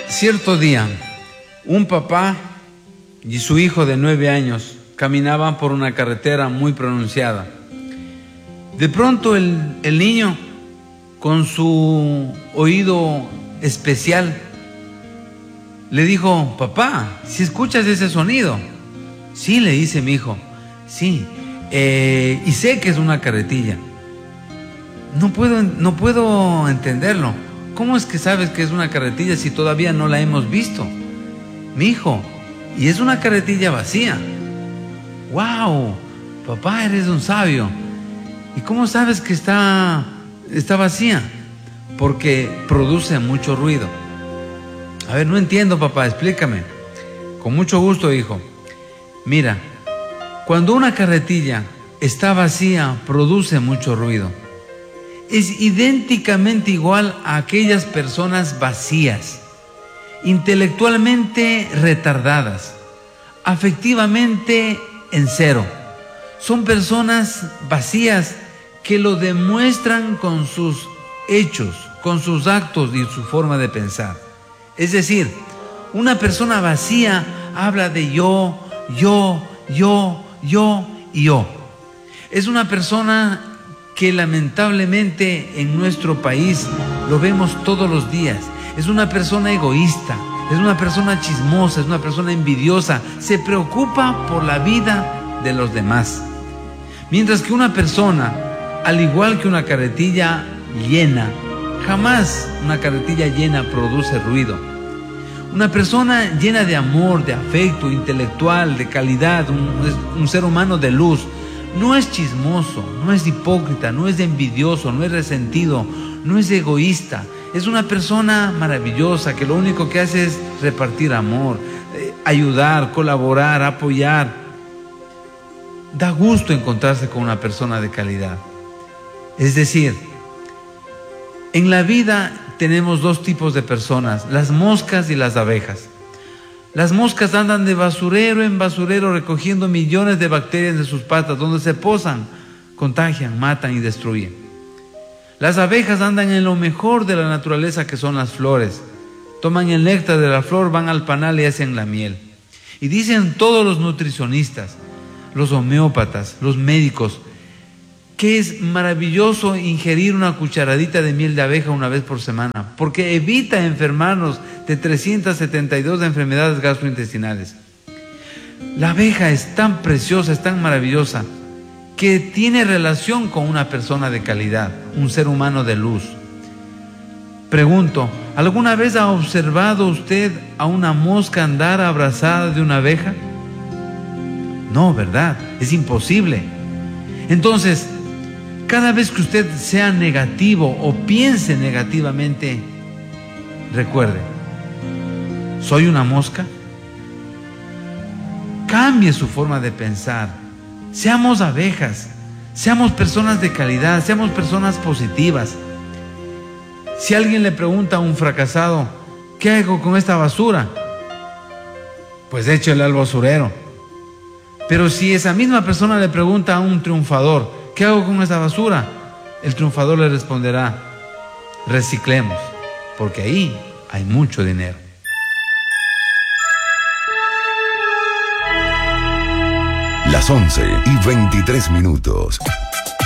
Cierto día, un papá y su hijo de 9 años caminaban por una carretera muy pronunciada. De pronto el niño, con su oído especial, le dijo: papá, ¿si escuchas ese sonido? Sí, le dice mi hijo, sí, y sé que es una carretilla. No puedo entenderlo. ¿Cómo es que sabes que es una carretilla si todavía no la hemos visto? Mi hijo, y es una carretilla vacía. ¡Wow! Papá, eres un sabio. ¿Y cómo sabes que está vacía? Porque produce mucho ruido. A ver, no entiendo, papá, explícame. Con mucho gusto, hijo. Mira, cuando una carretilla está vacía, produce mucho ruido. Es idénticamente igual a aquellas personas vacías, intelectualmente retardadas, afectivamente en cero. Son personas vacías que lo demuestran con sus hechos, con sus actos y su forma de pensar. Es decir, una persona vacía habla de yo y yo. Es una persona que lamentablemente en nuestro país lo vemos todos los días. Es una persona egoísta, es una persona chismosa, es una persona envidiosa, se preocupa por la vida de los demás. Mientras que una persona, al igual que una carretilla llena, jamás una carretilla llena produce ruido. Una persona llena de amor, de afecto, intelectual, de calidad, un ser humano de luz, no es chismoso, no es hipócrita, no es envidioso, no es resentido, no es egoísta. Es una persona maravillosa que lo único que hace es repartir amor, ayudar, colaborar, apoyar. Da gusto encontrarse con una persona de calidad. Es decir, en la vida tenemos dos tipos de personas: las moscas y las abejas. Las moscas andan de basurero en basurero recogiendo millones de bacterias de sus patas. Donde se posan, contagian, matan y destruyen. Las abejas andan en lo mejor de la naturaleza, que son las flores. Toman el néctar de la flor, van al panal y hacen la miel. Y dicen todos los nutricionistas, los homeópatas, los médicos, que es maravilloso ingerir una cucharadita de miel de abeja una vez por semana, porque evita enfermarnos de 372 enfermedades gastrointestinales. La abeja es tan preciosa, es tan maravillosa, que tiene relación con una persona de calidad, un ser humano de luz. Pregunto, ¿alguna vez ha observado usted a una mosca andar abrazada de una abeja? No, ¿verdad? Es imposible. Entonces, cada vez que usted sea negativo o piense negativamente, recuerde, ¿soy una mosca? Cambie su forma de pensar. Seamos abejas, seamos personas de calidad, seamos personas positivas. Si alguien le pregunta a un fracasado, ¿qué hago con esta basura? Pues échale al basurero. Pero si esa misma persona le pregunta a un triunfador, ¿qué hago con esta basura? El triunfador le responderá: reciclemos, porque ahí hay mucho dinero. Las 11:23.